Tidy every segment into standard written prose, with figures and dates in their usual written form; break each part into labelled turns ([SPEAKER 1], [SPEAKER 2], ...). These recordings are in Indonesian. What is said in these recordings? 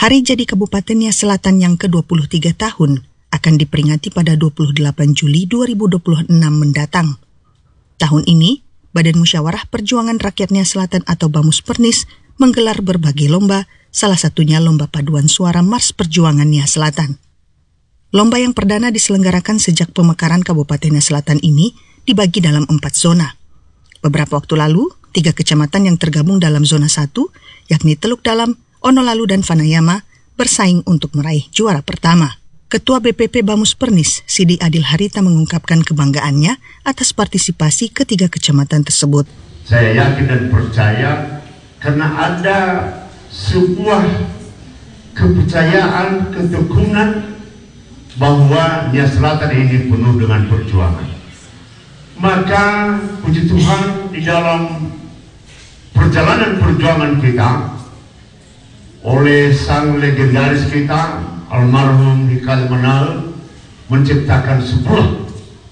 [SPEAKER 1] Hari Jadi Kabupaten Nia Selatan yang ke-23 tahun akan diperingati pada 28 Juli 2026 mendatang. Tahun ini, Badan Musyawarah Perjuangan Rakyat Nia Selatan atau BAMUS Pernis menggelar berbagai lomba, salah satunya Lomba Paduan Suara Mars Perjuangan Nia Selatan. Lomba yang perdana diselenggarakan sejak pemekaran Kabupaten Nia Selatan ini dibagi dalam 4 zona. Beberapa waktu lalu, 3 kecamatan yang tergabung dalam zona 1, yakni Teluk Dalam, Onolalu, dan Fanayama, bersaing untuk meraih juara pertama. Ketua BPP BAMUS Pernis, Sidi Adil Harita, mengungkapkan kebanggaannya atas partisipasi ketiga kecamatan tersebut.
[SPEAKER 2] Saya yakin dan percaya karena ada sebuah kepercayaan, ketekunan bahwa Nia Selatan ini penuh dengan perjuangan. Maka puji Tuhan, di dalam perjalanan perjuangan kita oleh sang legendaris kita almarhum Hikal Manal menciptakan sebuah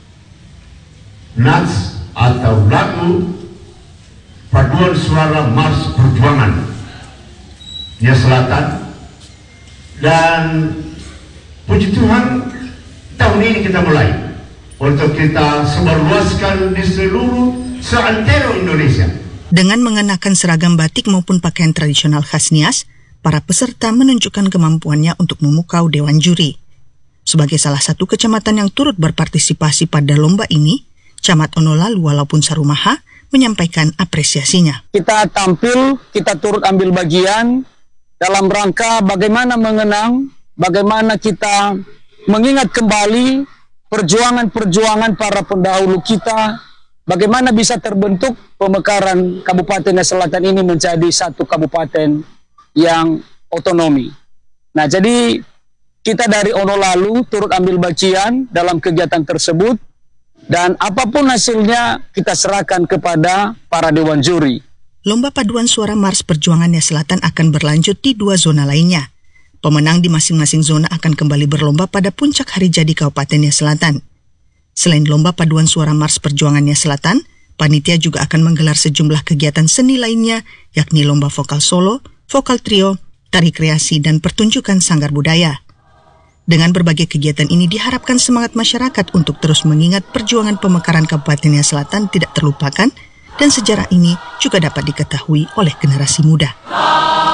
[SPEAKER 2] nats atau lagu Paduan Suara Mars Perjuangan Nia Selatan, dan puji Tuhan tahun ini kita mulai untuk kita sebarluaskan di seluruh seantero Indonesia.
[SPEAKER 1] Dengan mengenakan seragam batik maupun pakaian tradisional khas Nias, para peserta menunjukkan kemampuannya untuk memukau dewan juri. Sebagai salah satu kecamatan yang turut berpartisipasi pada lomba ini, Camat Onolalu walaupun Sarumaha menyampaikan apresiasinya.
[SPEAKER 3] Kita tampil, kita turut ambil bagian dalam rangka bagaimana mengenang, bagaimana kita mengingat kembali perjuangan-perjuangan para pendahulu kita, bagaimana bisa terbentuk pemekaran Kabupaten Nia Selatan ini menjadi satu kabupaten yang otonomi. Nah, jadi kita dari Onolalu turut ambil bagian dalam kegiatan tersebut, dan apapun hasilnya kita serahkan kepada para dewan juri.
[SPEAKER 1] Lomba Paduan Suara Mars Perjuangan Nia Selatan akan berlanjut di 2 zona lainnya. Pemenang di masing-masing zona akan kembali berlomba pada puncak Hari Jadi Kabupaten Nia Selatan. Selain Lomba Paduan Suara Mars Perjuangan Nia Selatan, panitia juga akan menggelar sejumlah kegiatan seni lainnya, yakni Lomba Vokal Solo, Vokal Trio, Tari Kreasi, dan pertunjukan sanggar budaya. Dengan berbagai kegiatan ini diharapkan semangat masyarakat untuk terus mengingat perjuangan pemekaran Kabupaten Nia Selatan tidak terlupakan, dan sejarah ini juga dapat diketahui oleh generasi muda.